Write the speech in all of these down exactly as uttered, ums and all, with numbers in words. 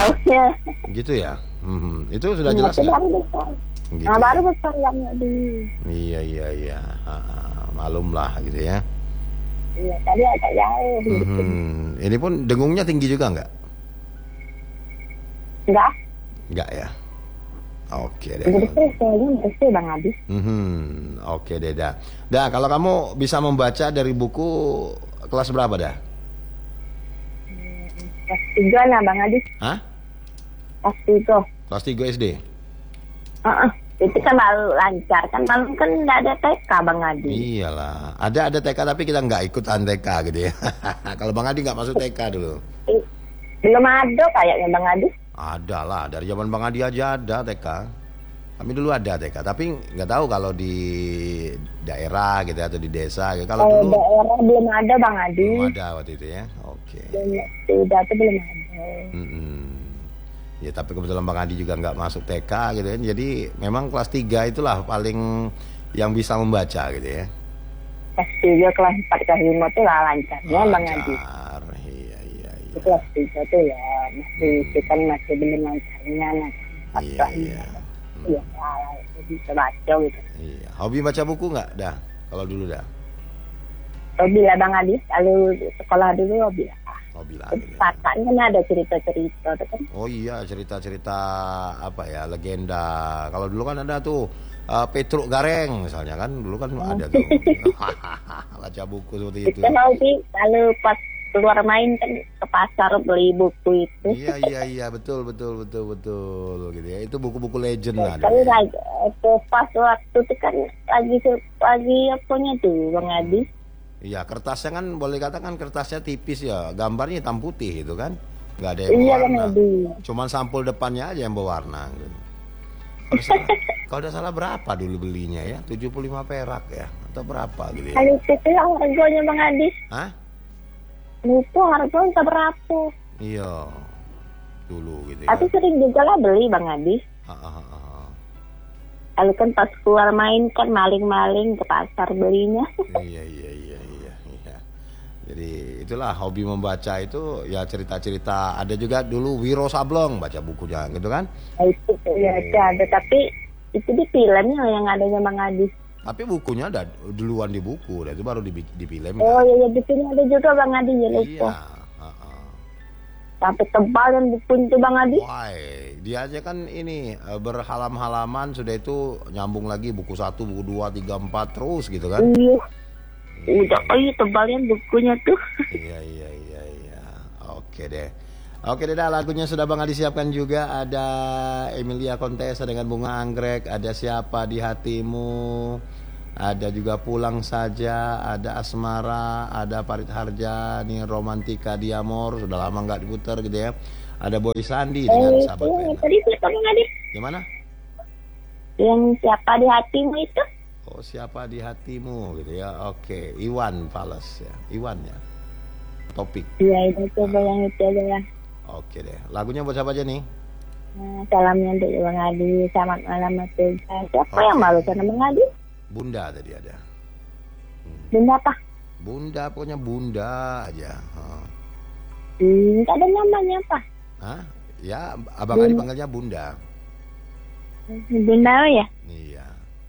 tahunya. Gitu ya. Hmm, itu sudah Iya, jelas itu nggak? baru besar. Gitu Nah, ya. baru besar yang di. Iya iya iya. Ah, malum lah gitu ya. Iya, tadi agak jauh gitu. Hmm, ini pun dengungnya tinggi juga nggak? Enggak, Nggak ya. Oke deh. bersih, Kalau- soalnya bersih Bang Adi. Hmm, oke deh dah. Dah kalau kamu bisa membaca dari buku kelas berapa dah? Kelas tiga lah Bang Adi. Hah? Kelas tiga. Kelas tiga S D? Heeh. Itu kan baru lancar kan, malam kan nggak ada T K Bang Adi. Iyalah. Ada ada T K tapi kita nggak ikutan T K gitu ya. Kalau Bang Adi nggak masuk T K dulu. Ih, belum ada kayaknya Bang Adi. Ada lah. Dari zaman Bang Adi aja ada T K. Kami dulu ada T K. Tapi nggak tahu kalau di daerah gitu ya, atau di desa. Gitu. Kalau Kalau dulu daerah belum ada Bang Adi. belum ada waktu itu ya. Oke. Belum, tidak itu belum ada. Mm-mm. Ya tapi kebetulan Bang Adi juga nggak masuk T K gitu kan. Jadi memang kelas tiga itulah paling yang bisa membaca gitu ya. Kelas tiga, kelas empat, kelas lima tuh lah lancarnya Bang Adi. Lancar. Iya iya iya. Itu kelas tiga tuh ya masih kita masih belum lancarnya nah. Empat, Iya kelas iya. lima. Iya, salah itu bisa baca gitu. Iya. Hobi baca buku nggak dah? Kalau dulu dah. Hobi lah Bang Adi, kalau sekolah dulu hobi lah. Hobi lah. Terus Gitu. kakaknya kan ada cerita-cerita tuh kan. Oh iya cerita-cerita apa ya legenda. Kalau dulu kan ada tuh uh, Petruk Gareng misalnya kan dulu kan ada tuh. Baca buku seperti itu. Kita hobi kalau pas keluar main kan ke pasar beli buku itu. Iya iya iya betul betul betul betul gitu ya. Itu buku-buku legend lah. Kalau dulu ya. lagi itu pas waktu itu kan lagi lagi apanya tuh Bang Adi. Iya kertasnya kan boleh katakan kertasnya tipis ya. Gambarnya hitam putih itu kan. Nggak ada yang Iya Bang berwarna. Adi. Cuman sampul depannya aja yang berwarna. Gitu. Kalau salah, kalau udah salah berapa dulu belinya ya? tujuh puluh lima perak ya? Atau berapa gitu ya? Kalau itu yang harganya Bang Adi. Hah? Lupa harganya berapa. Iya. Dulu gitu ya. Tapi sering juga lah beli Bang Adi. Ah, ah, ah, ah. Kalau kan pas keluar main kan maling-maling ke pasar belinya. Iya iya iya iya iya. Jadi itulah hobi membaca itu ya cerita-cerita. Ada juga dulu Wiro Sableng baca bukunya gitu kan. Nah, itu ya itu ada tapi itu di filmnya yang adanya Bang Adi. Tapi bukunya ada duluan di buku, dan itu baru di, di film. Oh Kan? iya, iya di sini ada juga Bang Adi ya lupa. Iya. ah, ah. Sampai tebal yang buku itu Bang Adi. Wah, dia aja kan ini eh, berhalam-halaman sudah itu nyambung lagi buku satu, buku dua, tiga, empat terus gitu kan. Iya. Udah oh iya tebalnya bukunya tuh. Iya iya iya iya. Oke deh. Oke deh dah, lagunya sudah Bang Adi siapkan juga. Ada Emilia Contessa dengan Bunga Anggrek, ada Siapa di Hatimu, ada juga Pulang Saja, ada Asmara, ada Farid Harja, nih Romantika di Amor, sudah lama nggak diputar gitu ya. Ada Boy Sandi dengan Eh, Sahabat itu Pena. tadi siapa Bang Adi? Gimana? Yang siapa di hatimu itu? Oh Siapa di Hatimu gitu ya. Oke, Iwan Fales ya. Iwan ya. Topik. Iya itu coba yang itu aja ya. Oke deh. Lagunya buat siapa aja nih? Nah, salamnya untuk Bang Adi. Selamat malam Mas Reza. Siapa Oke. yang malu sama Bang Adi? Bunda tadi ada. Bunda apa? Bunda, pokoknya Bunda aja. Oh. Hmm, tak ada namanya apa? Hah? Ya, Abang Adi panggilnya Bunda. Bunda ya? Iya.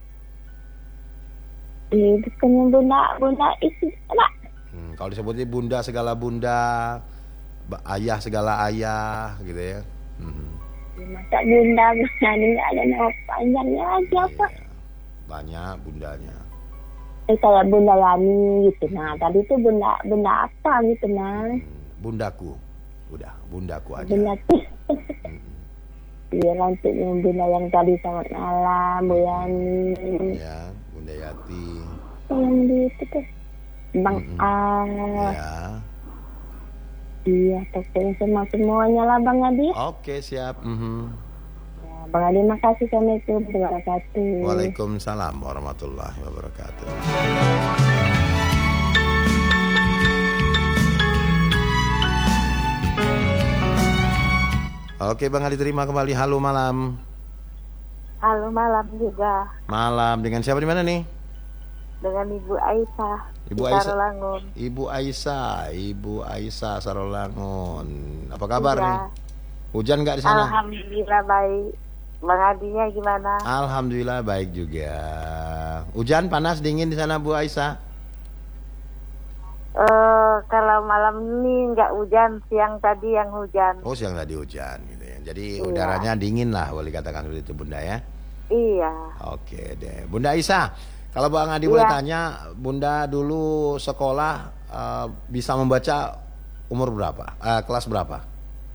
Eh, bukannya Bunda, Bunda itu apa? Hmm, kalau disebutnya Bunda segala Bunda, ba- ayah segala ayah, gitu ya. Hmm. Masa Bunda, Bunda ini nggak ada nama panjangnya aja apa? Iya. Banyak bundanya. Eh, kayak Bunda Yani gitu. Nah, tadi itu Bunda, Bunda apa gitu nah. Hmm, Bundaku. Udah, Bundaku aja. Bunda tuh. Hmm. Iya nanti yang Bunda yang tadi selamat malam, Bu Yani. Ya, Bunda Yati. Yang di itu tuh. Bang Mm-mm. A. Ya. Iya, pokoknya semua semuanya lah Bang Adi. Oke, siap. Mhm. Ya, Bang Adi makasih Assalamualaikum warahmatullahi wabarakatuh. Waalaikumsalam warahmatullahi wabarakatuh. Oke Bang Adi, terima kembali. Halo malam. Halo malam juga Malam dengan siapa di mana nih? dengan Ibu Aisyah. Ibu di Aisyah. Tarulangun. Ibu Aisyah, Ibu Aisyah Sarolangun. Apa kabar Iya. nih? Hujan nggak di sana? Alhamdulillah baik. Bang Adinya gimana? Alhamdulillah baik juga. Hujan, panas, dingin di sana Bu Aisyah? Eh kalau malam ini nggak hujan, siang tadi yang hujan. Oh, siang tadi hujan gitu ya. Jadi Iya. udaranya dingin lah boleh dikatakan seperti itu Bunda ya. Iya. Oke deh. Bunda Aisyah, kalau Bang Adi Iya. boleh tanya, Bunda dulu sekolah eh, bisa membaca umur berapa? Eh, kelas berapa?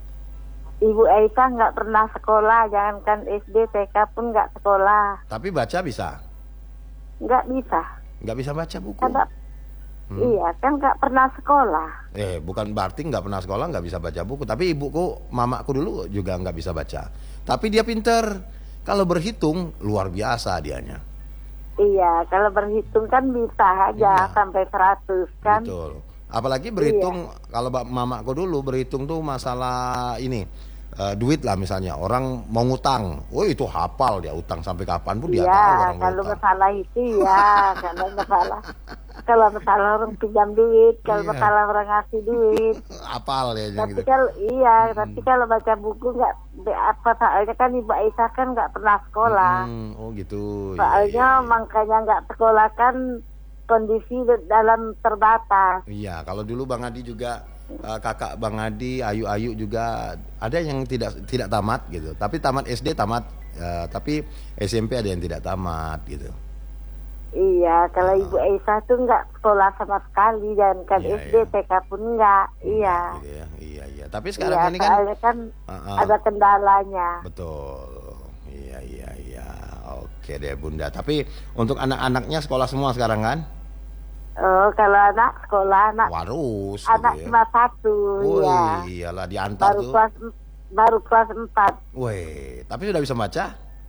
Ibu Aisyah nggak pernah sekolah, jangankan S D, T K pun nggak sekolah. Tapi baca bisa? Nggak bisa. Nggak bisa baca buku? Karena Hmm. iya kan nggak pernah sekolah. Eh, bukan berarti nggak pernah sekolah nggak bisa baca buku. Tapi ibuku, mamaku dulu juga nggak bisa baca. Tapi dia pinter. Kalau berhitung luar biasa dianya. Iya, kalau berhitung kan bisa aja Iya. sampai seratus kan. Betul. Apalagi berhitung kalau bap- mamaku dulu berhitung tuh masalah ini eh, duit lah misalnya orang mau ngutang, oh itu hafal dia utang sampai kapan pun dia tahu Iya, orang kalau ngutang. masalah itu ya, kalau masalah kalau masalah orang pinjam duit, kalau Iya. masalah orang ngasih duit. Hafal ya yang Tapi gitu. kalau iya, Hmm. tapi kalau baca buku nggak be- apa soalnya kan Ibu Aisyah kan nggak pernah sekolah. Hmm, oh gitu. Iya, Soalnya iya, iya. makanya nggak sekolah kan kondisi dalam terbatas. Iya, kalau dulu Bang Adi juga eh, kakak Bang Adi, Ayu-Ayu juga ada yang tidak tidak tamat gitu. Tapi tamat S D tamat, eh, tapi S M P ada yang tidak tamat gitu. Iya, kalau Ah. Ibu Aisyah tuh nggak sekolah sama sekali dan kan Iya, S D, iya. T K pun nggak. Iya. Gitu ya. Iya, iya. Tapi sekarang Iya, ini kan soalnya kan Ah, ah. ada kendalanya. Betul. Iya, iya, iya. Oke deh Bunda. Tapi untuk anak-anaknya sekolah semua sekarang kan? Oh, kalau anak sekolah, anak Warus anak gitu ya. cuma satu, Oh ya. iyalah diantar Baru tuh. kelas baru kelas empat. Weh, tapi sudah bisa baca?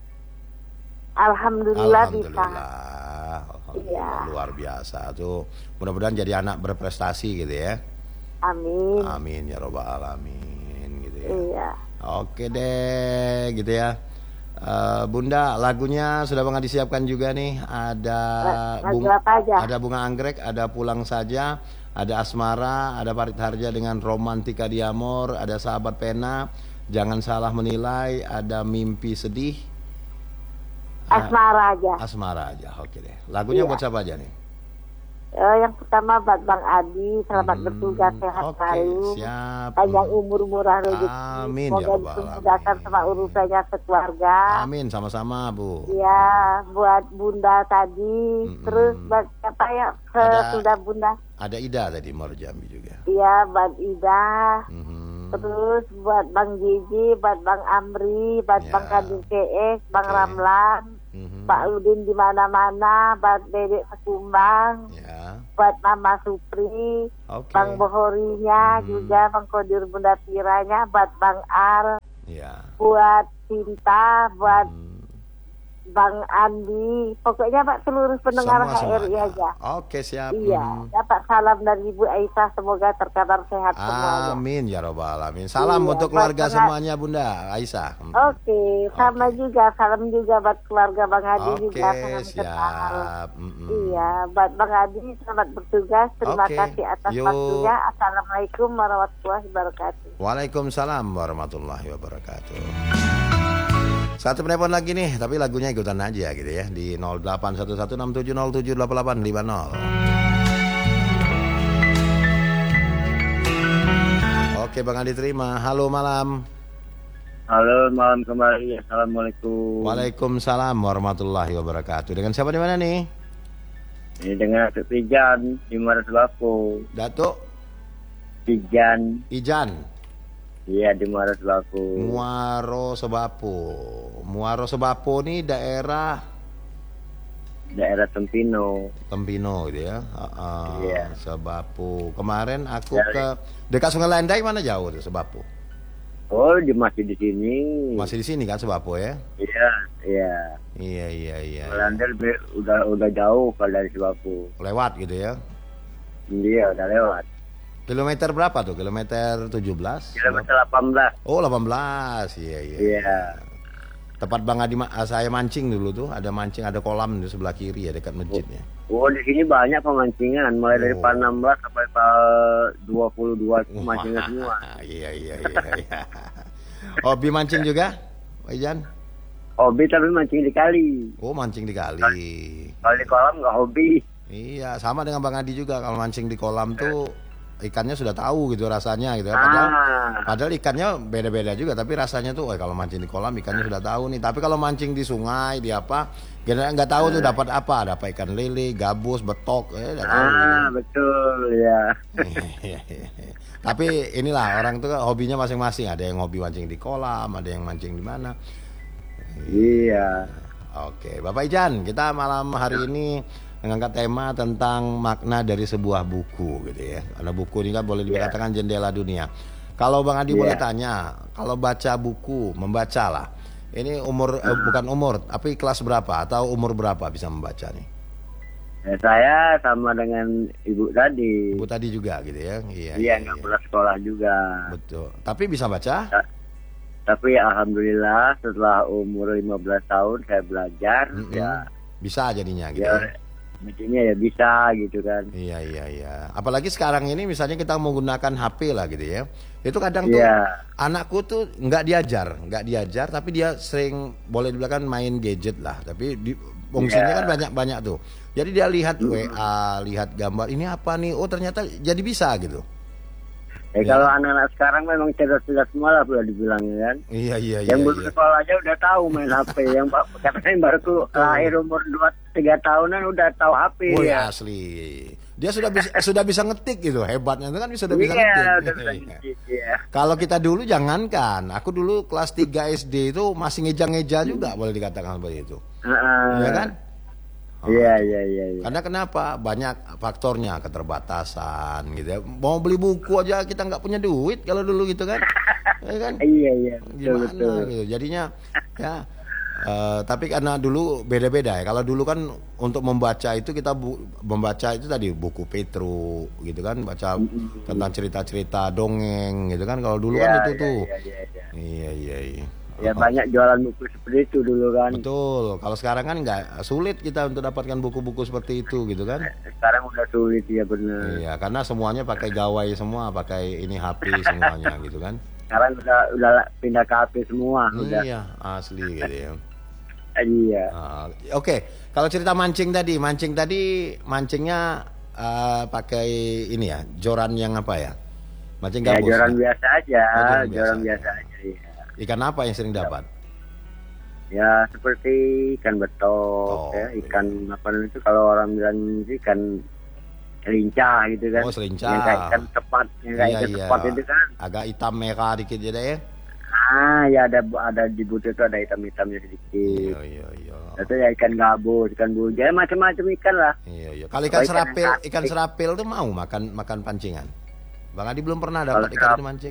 Alhamdulillah, bisa. Alhamdulillah. Alhamdulillah. Iya. Luar biasa tuh. Mudah-mudahan jadi anak berprestasi gitu ya. Amin. Amin ya robbal alamin gitu ya. Iya. Oke deh gitu ya. Eh, Bunda, lagunya sudah Bang Adi siapkan juga nih. Ada Lagu bung- apa aja? ada Bunga Anggrek, ada Pulang Saja, ada Asmara, ada Farid Harja dengan Romantika di Amor, ada Sahabat Pena, Jangan Salah Menilai, ada Mimpi Sedih. Ah, Asmara aja. Asmara aja. Oke deh. Lagunya Iya. buat siapa aja nih? Eh, yang pertama buat Bang Adi, selamat Hmm, bertugas, sehat oke, selalu. siap. Panjang Hmm. umur, murah rezeki. Amin, ya Semoga Rabbal dimudahkan Alamin. sama urusannya sekeluarga. Amin, sama-sama Bu. Ya, buat Bunda tadi, Mm-mm. terus buat siapa ya Ada- sudah Bunda? Ada Ida tadi Mor Jambi juga. Iya, buat Ida, Mhm. terus buat Bang Gigi, buat Bang Amri, buat Ya. Bang Kadin C S, Bang Oke. Ramlan, Mhm. Pak Udin di mana-mana, buat Dedek Sekumbang, Ya. buat Mama Supri, Oke. Bang Bohorinya, Hmm. juga Bang Kodir Bunda Piranya, buat Bang Ar, Ya. buat Cinta, buat Hmm. Bang Andi, pokoknya Pak seluruh pendengar Semua H R I semuanya. aja. Oke, siap. Iya, Mhm. dapat salam dari Ibu Aisyah, semoga terkabar sehat semuanya. Amin ya robbal alamin. Salam Iya, untuk keluarga buat- semuanya Bunda Aisyah. Mhm. Oke, sama Oke. juga, salam juga buat keluarga Bang Adi Oke, juga, salam kenal. siap. Mhm. Iya, buat Bang Adi selamat bertugas, terima Oke, kasih atas yuk. waktunya. Assalamualaikum warahmatullahi wabarakatuh. Waalaikumsalam warahmatullahi wabarakatuh. Satu penelpon lagi nih, tapi lagunya ikutan aja gitu ya di nol delapan satu satu enam tujuh nol tujuh delapan delapan lima nol. Oke, Bang Adi terima. Halo malam. Halo, malam kembali. Assalamualaikum. Waalaikumsalam warahmatullahi wabarakatuh. Dengan siapa di mana nih? Ini dengan Pijan di Muara Selaku. Datuk Pijan, Ijan. iya di Muara Selaku. Muaro Sebapo. Muaro Sebapo nih daerah Daerah Tempino. Tempino gitu ya. Heeh. Iya. Sebapo. Kemarin aku Dari- ke dekat Sungai Landai, mana jauh tuh Sebapo? Oh, dia masih di sini. Masih di sini kan Sebapo ya? Iya, iya. Iya iya iya. Belanda lebih udah udah jauh kalau dari Selaku. Lewat gitu ya. Dia udah lewat. Kilometer berapa tuh? Kilometer tujuh belas? Kilometer delapan belas. Oh, delapan belas. Iya iya. Iya. Tepat Bang Adi ma- saya mancing dulu tuh, ada mancing, ada kolam di sebelah kiri ya dekat masjidnya. Oh, di sini banyak pemancingan, mulai dari Oh. PAL enam belas sampai PAL dua puluh dua itu pemancingan semua. Iya iya iya iya. Hobi mancing juga, Pak Ijan? Hobi tapi mancing di kali. Oh, mancing di kali. Kalau di kolam nggak hobi. Iya, sama dengan Bang Adi juga. Kalau mancing di kolam tuh ikannya sudah tahu gitu rasanya gitu ya. Padahal, Ah, padahal ikannya beda-beda juga, tapi rasanya tuh, oh, kalau mancing di kolam ikannya sudah tahu nih. Tapi kalau mancing di sungai, di apa, kita nggak tahu tuh dapat apa. Dapat ikan lele, gabus, betok, eh, nggak tahu. ah betul ya. Tapi inilah orang tuh hobinya masing-masing. Ada yang hobi mancing di kolam, ada yang mancing di mana. Iya. Oke, Bapak Ijan, kita malam hari ini mengangkat tema tentang makna dari sebuah buku gitu ya. Karena buku ini kan boleh dikatakan jendela dunia. Kalau Bang Adi Yeah. boleh tanya, kalau baca buku, membaca lah. Ini umur eh, bukan umur, tapi kelas berapa atau umur berapa bisa membaca nih? Ya, saya sama dengan ibu tadi. Ibu tadi juga gitu ya. Iya. Iya nggak pernah sekolah juga. Betul. Tapi bisa baca? Tapi alhamdulillah setelah umur lima belas tahun saya belajar Mm-mm. ya. Bisa jadinya gitu. Ya, Ya. mestinya ya bisa gitu kan. Iya iya iya. Apalagi sekarang ini misalnya kita menggunakan H P lah gitu ya. Itu kadang tuh Iya. anakku tuh nggak diajar, nggak diajar, tapi dia sering boleh dibilang main gadget lah. Tapi di, fungsinya Iya. kan banyak-banyak tuh. Jadi dia lihat W A, lihat gambar ini apa nih? Oh ternyata jadi bisa gitu. Ya, Iya. kalau anak-anak sekarang memang cerdas-cerdas semua lah boleh dibilang ya kan. Iya iya iya. Yang belum iya. sekolah aja udah tahu main H P. Yang ba- katanya baru tuh lahir umur dua tiga tahunan udah tahu H P Oh ya. asli. Dia sudah bisa sudah bisa ngetik gitu. Hebatnya itu kan sudah bisa Iya, ngetik. udah bisa Iya. ngetik, iya. Kalau kita dulu jangankan. Aku dulu kelas tiga S D itu masih ngeja-ngeja juga boleh dikatakan seperti itu. Heeh. Iya kan? Iya, iya, iya, iya. Karena kenapa? Banyak faktornya, keterbatasan gitu ya. Mau beli buku aja kita nggak punya duit kalau dulu gitu kan. Ya kan? Iya, iya, betul, Gimana betul. gitu. Jadinya ya eh, tapi karena dulu beda-beda ya. Kalau dulu kan untuk membaca itu kita bu- membaca itu tadi buku Petru gitu kan, baca tentang cerita-cerita dongeng gitu kan. Kalau dulu Iya, kan itu iya, tuh. iya, iya, iya. Iya iya iya. Ya Oh, banyak jualan buku seperti itu dulu kan. betul. Kalau sekarang kan nggak sulit kita untuk dapatkan buku-buku seperti itu gitu kan. Sekarang udah sulit ya benar. Iya, karena semuanya pakai gawai semua, pakai ini H P semuanya gitu kan. Sekarang udah udah pindah ke H P semua udah. Iya, asli gitu ya. Iya. Ah, Oke, kalau cerita mancing tadi, mancing tadi mancingnya eh, pakai ini ya, joran yang apa ya? Mancing Ya gabus. joran ya? biasa aja, Oh, joran biasa joran aja. biasa aja ya. Ikan apa yang sering dapat? Ya seperti ikan betok, Oh, ya, iya. ikan apa namanya itu kalau orang bilang itu ikan lincah gitu kan. Oh, selincah. Yang kayak ikan tepat, yang kayak Iya, ikan iya. tepat itu kan. Agak hitam merah dikit ya deh ya. Ah ya ada ada di butir itu ada hitam-hitamnya sedikit. Iya, iya, iya. Itu ya ikan gabus, ikan buja, ya macam-macam ikan lah. Iya, iya. Kalau ikan Kalau ikan serapil, yang ikan cantik. serapil tuh mau makan makan pancingan. Bang Adi belum pernah Kalau dapat ikan serap- itu mancing.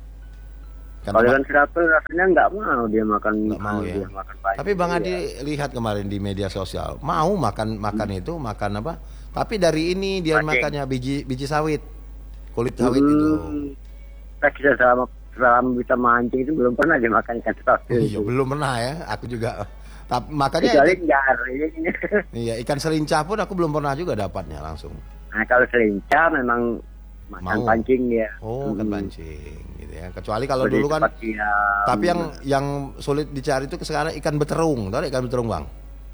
Ikan Kalau apa? ikan serapil rasanya nggak mau dia makan. Nggak mau ya. Dia makan pancing, Tapi Bang Adi iya. lihat kemarin di media sosial, mau makan makan itu, makan apa? Tapi dari ini dia Mancing. makannya biji biji sawit. Kulit sawit itu. Hmm, kita bisa selama selama bisa mancing itu belum pernah dia makan ikan serapil. Iya, belum pernah ya. Aku juga. Tapi makanya Kecuali itu- jaring. iya, ikan selincah pun aku belum pernah juga dapatnya langsung. Nah kalau selincah memang makan Mau. pancing dia. Oh, kan Hmm. pancing gitu ya. Kecuali kalau Seperti dulu kan tempat siam. tapi yang yang sulit dicari itu sekarang ikan beterung. Tahu nggak ikan beterung, Bang?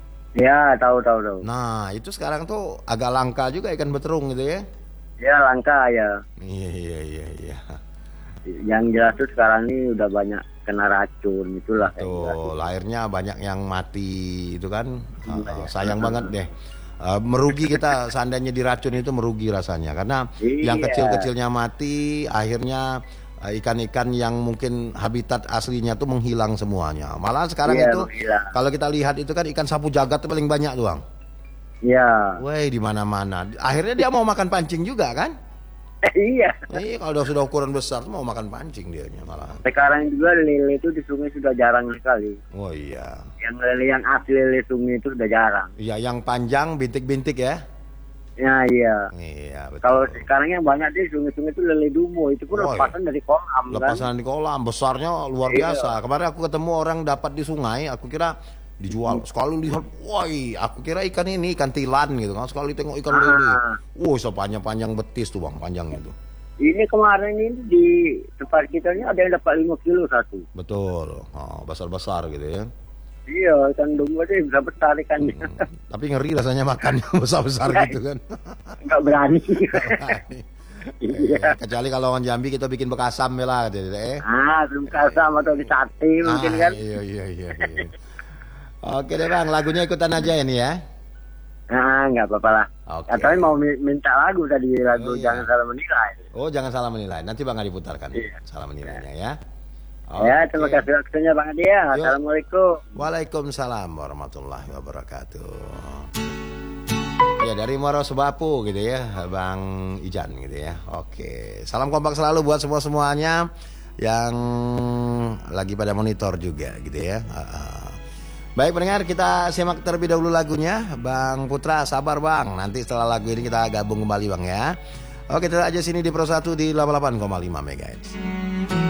Ya tahu tahu tahu. Nah, itu sekarang tuh agak langka juga ikan beterung gitu ya. Ya langka ya. Iya, iya, iya, iya. Yang jelas tuh sekarang ini udah banyak kena racun itulah. yang jelas. Tuh, lahirnya banyak yang mati itu kan. Iya, Uh, iya. sayang banget deh. Uh, merugi kita seandainya diracun itu merugi rasanya karena yang Iya. kecil-kecilnya mati akhirnya uh, ikan-ikan yang mungkin habitat aslinya tuh menghilang semuanya. Malah sekarang Iya, itu menghilang. kalau kita lihat itu kan ikan sapu jagat tuh paling banyak tuh, Bang. Ya. Woi, di mana-mana. Akhirnya dia mau makan pancing juga kan? Iya. Iya, kalau udah sudah ukuran besar tuh mau makan pancing dia malah. Sekarang juga lele itu di sungai sudah jarang sekali. Oh iya. Yang lele yang asli lele sungai itu sudah jarang. Iya, yang panjang bintik-bintik ya. Ya iya. Iya, betul. Kalau sekarang yang banyak di sungai-sungai itu lele dumo itu pun Oh, lepasan dari kolam kan. lepasan di kolam besarnya luar Iya. biasa. Kemarin aku ketemu orang dapat di sungai, aku kira dijual. Sekali lihat, woi, aku kira ikan ini ikan tilan gitu kan. Sekali tengok ikan lele. Ah. Wah, sepanjang-panjang betis tuh, Bang, panjang itu. Ini kemarin ini di tempat kita ini ada yang dapat lima kilo satu. Betul. Oh, besar-besar gitu ya. Iya, ikan domba dia bisa besar ikannya. Hmm, tapi ngeri rasanya makannya besar-besar gitu kan. Enggak berani. Iya. Kecuali kalau orang Jambi kita bikin bekasam ya lah gitu eh. Ah, belum kasam atau di sate mungkin Ah, kan. Iya iya iya. iya. Oke deh Bang, lagunya ikutan aja ini ya. Ah, enggak apa-apa lah. Oke. Katanya mau mi- minta lagu tadi, lagu Oh, iya. Jangan Salah Menilai. Oh, jangan salah menilai. Nanti Bang Adi putarkan. Iya. Salah menilainya ya. Ya, terima Oke. kasih waktunya Bang Adi ya. Yuk. Assalamualaikum. Waalaikumsalam warahmatullahi wabarakatuh. Ya dari Muaro Sebapu gitu ya, Bang Ijan gitu ya. Oke, salam kompak selalu buat semua semuanya yang lagi pada monitor juga gitu ya. Uh, Baik pendengar, kita simak terlebih dahulu lagunya. Bang Putra, sabar Bang. Nanti setelah lagu ini kita gabung kembali Bang ya. Oke, tetap aja sini di Pro satu di delapan puluh delapan koma lima MHz.